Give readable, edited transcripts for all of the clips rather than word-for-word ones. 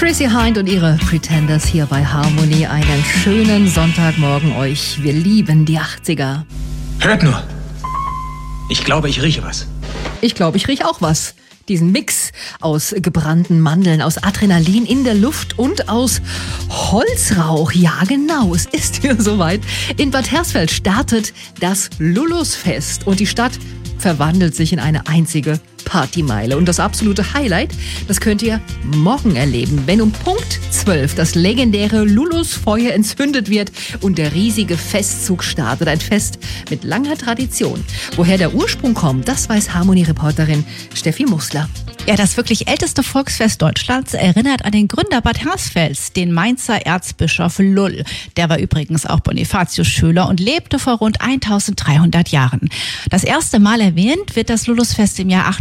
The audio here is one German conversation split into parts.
Chrissy Hind und ihre Pretenders hier bei Harmony. Einen schönen Sonntagmorgen euch. Wir lieben die 80er. Hört nur. Ich glaube, ich rieche was. Ich glaube, ich rieche auch was. Diesen Mix aus gebrannten Mandeln, aus Adrenalin in der Luft und aus Holzrauch. Ja, genau, es ist hier soweit. In Bad Hersfeld startet das Lulusfest und die Stadt verwandelt sich in eine einzige Partymeile. Und das absolute Highlight, das könnt ihr morgen erleben, wenn um Punkt 12 das legendäre Lulusfeuer entzündet wird und der riesige Festzug startet. Ein Fest mit langer Tradition. Woher der Ursprung kommt, das weiß Harmony-Reporterin Steffi Musler. Ja, das wirklich älteste Volksfest Deutschlands erinnert an den Gründer Bad Hersfelds, den Mainzer Erzbischof Lull. Der war übrigens auch Bonifatius-Schüler und lebte vor rund 1300 Jahren. Das erste Mal erwähnt wird das Lulusfest im Jahr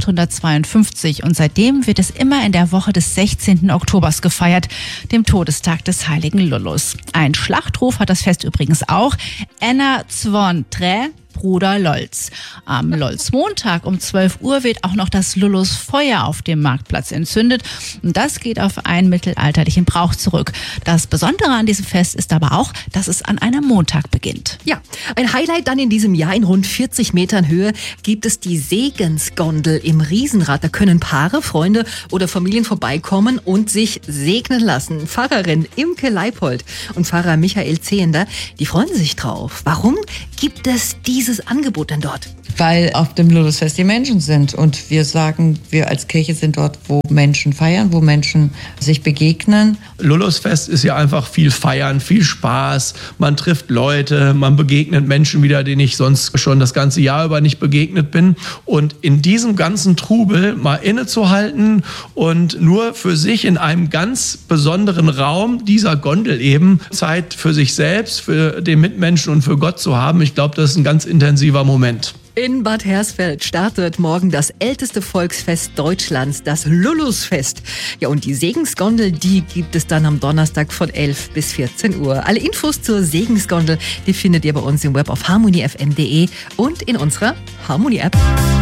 852 und seitdem wird es immer in der Woche des 16. Oktobers gefeiert, dem Todestag des heiligen Lullus. Ein Schlachtruf hat das Fest übrigens auch: Enna Zwon Trä, Bruder Lolz. Am Lolzmontag um 12 Uhr wird auch noch das Lulusfeuer auf dem Marktplatz entzündet. Und das geht auf einen mittelalterlichen Brauch zurück. Das Besondere an diesem Fest ist aber auch, dass es an einem Montag beginnt. Ja, ein Highlight dann in diesem Jahr. In rund 40 Metern Höhe gibt es die Segensgondel im Riesenrad. Da können Paare, Freunde oder Familien vorbeikommen und sich segnen lassen. Pfarrerin Imke Leipold und Pfarrer Michael Zehender, die freuen sich drauf. Warum gibt es dieses Angebot denn dort? Weil auf dem Lulusfest die Menschen sind und wir sagen, wir als Kirche sind dort, wo Menschen feiern, wo Menschen sich begegnen. Lulusfest ist ja einfach viel Feiern, viel Spaß, man trifft Leute, man begegnet Menschen wieder, denen ich sonst schon das ganze Jahr über nicht begegnet bin. Und in diesem ganzen Trubel mal innezuhalten und nur für sich in einem ganz besonderen Raum dieser Gondel eben Zeit für sich selbst, für den Mitmenschen und für Gott zu haben, ich glaube, das ist ein ganz intensiver Moment. In Bad Hersfeld startet morgen das älteste Volksfest Deutschlands, das Lulusfest. Ja, und die Segensgondel, die gibt es dann am Donnerstag von 11 bis 14 Uhr. Alle Infos zur Segensgondel, die findet ihr bei uns im Web auf harmonyfm.de und in unserer Harmony-App.